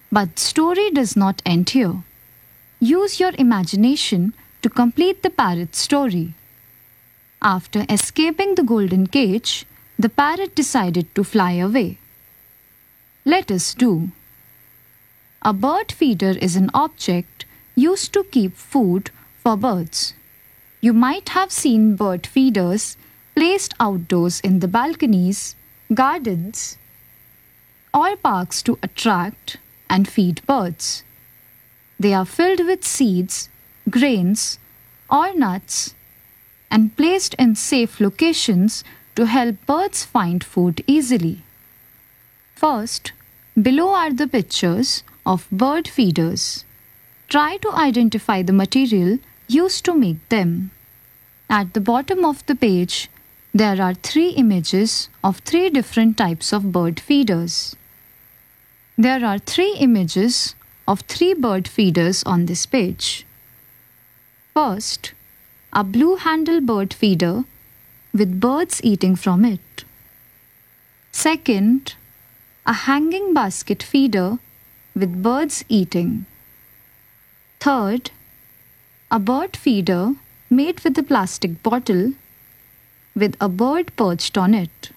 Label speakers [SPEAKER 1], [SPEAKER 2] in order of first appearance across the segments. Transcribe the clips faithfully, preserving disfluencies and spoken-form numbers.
[SPEAKER 1] But story does not end here. Use your imagination to complete the parrot's story. After escaping the golden cage, the parrot decided to fly away. Let us do. A bird feeder is an object used to keep food for birds. You might have seen bird feeders placed outdoors in the balconies, gardens, or parks to attract and feed birds. They are filled with seeds, grains, or nuts and placed in safe locations to help birds find food easily. First, below are the pictures of bird feeders. Try to identify the material used to make them. At the bottom of the page, there are three images of three different types of bird feeders. There are three images of three bird feeders on this page. First, a blue handle bird feeder with birds eating from it. Second, a hanging basket feeder with birds eating. Third, a bird feeder made with a plastic bottle with a bird perched on it.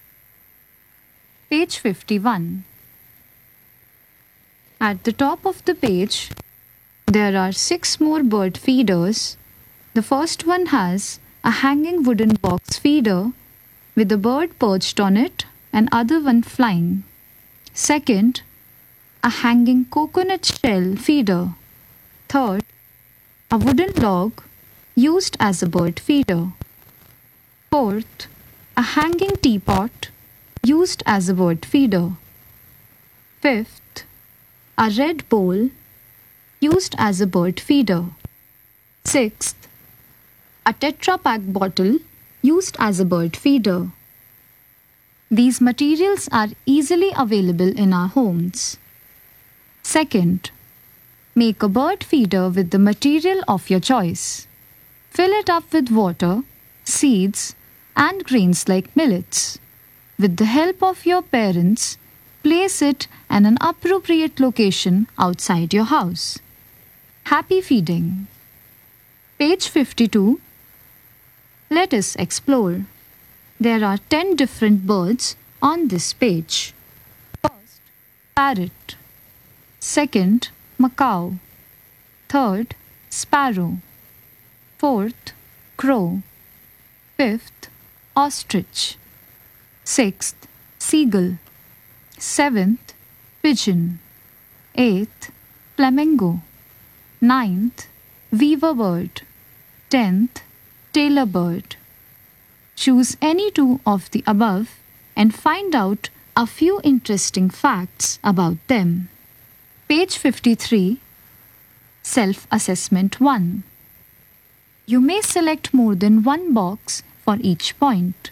[SPEAKER 1] Page fifty-one. At the top of the page, there are six more bird feeders. The first one has a hanging wooden box feeder with a bird perched on it and other one flying. Second, a hanging coconut shell feeder. Third, a wooden log used as a bird feeder. Fourth, a hanging teapot used as a bird feeder. Fifth, a red bowl used as a bird feeder. Sixth, a Tetra Pak bottle used as a bird feeder. These materials are easily available in our homes. Second, make a bird feeder with the material of your choice. Fill it up with water, seeds, and grains like millets. With the help of your parents, place it in an appropriate location outside your house. Happy feeding. Page fifty-two. Let us explore. There are ten different birds on this page. First, parrot. Second, macaw. Third, sparrow. Fourth, crow. Fifth, ostrich. Sixth, seagull. Seventh, pigeon. Eighth, flamingo. Ninth, weaver bird. Tenth, tailor bird. Choose any two of the above and find out a few interesting facts about them. Page fifty-three. Self-Assessment one. You may select more than one box for each point.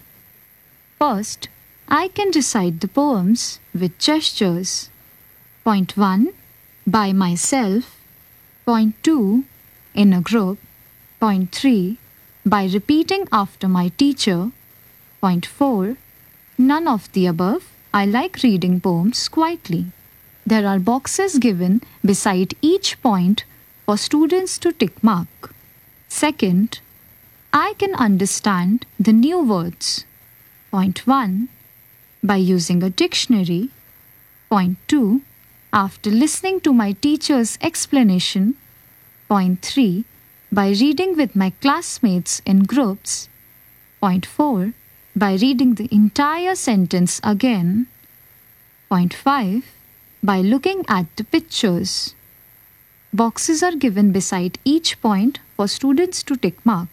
[SPEAKER 1] First, I can recite the poems with gestures. Point one, by myself. Point two, in a group. Point three, by repeating after my teacher. Point four, none of the above. I like reading poems quietly. There are boxes given beside each point for students to tick mark. Second, I can understand the new words. Point one, by using a dictionary. Point two, after listening to my teacher's explanation. Point three, by reading with my classmates in groups. Point four, by reading the entire sentence again. Point five, by looking at the pictures. Boxes are given beside each point for students to tick mark.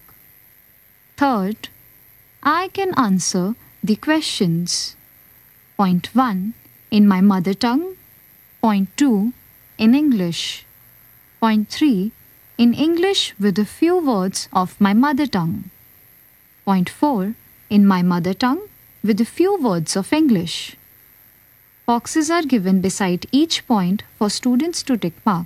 [SPEAKER 1] Third, I can answer the questions. Point one, in my mother tongue. Point two, in English. Point three, in English with a few words of my mother tongue. Point four, in my mother tongue with a few words of English. Boxes are given beside each point for students to tick mark.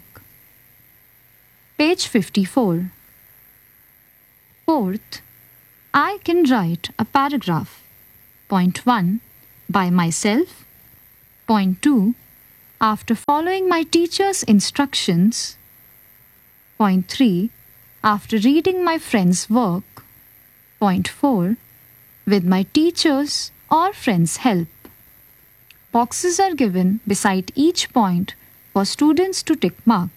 [SPEAKER 1] Page fifty-four. Fourth, I can write a paragraph. Point one, by myself. Point two, After following my teacher's instructions. Point three. After reading my friend's work. Point four. With my teacher's or friend's help. Boxes are given beside each point for students to tick mark.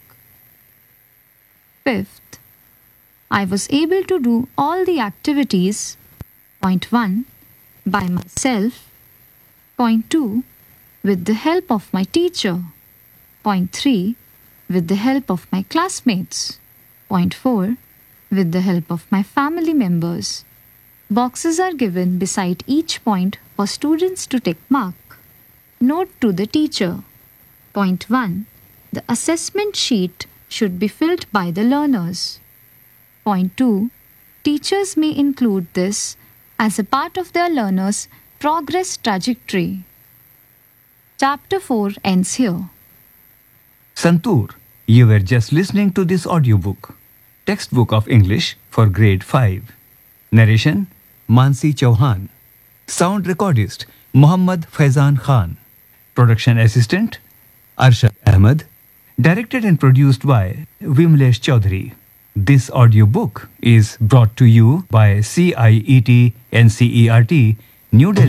[SPEAKER 1] Fifth. I was able to do all the activities. Point one. By myself. Point two. With the help of my teacher. Point three. With the help of my classmates. Point four. With the help of my family members. Boxes are given beside each point for students to tick mark. Note to the teacher. Point one. The assessment sheet should be filled by the learners. Point two. Teachers may include this as a part of their learners' progress trajectory. Chapter four ends here.
[SPEAKER 2] Santoor, you were just listening to this audiobook, Textbook of English for Grade five. Narration, Mansi Chauhan. Sound recordist, Muhammad Faizan Khan. Production assistant, Arshad Ahmed. Directed and produced by Vimlesh Chaudhary. This audiobook is brought to you by C I E T N C E R T, New Delhi.